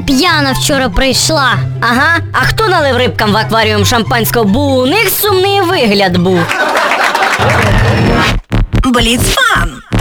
п'яна вчора прийшла. Ага, а хто налив рибкам в акваріум шампанського? Бо у них сумний вигляд був. Бліцфан.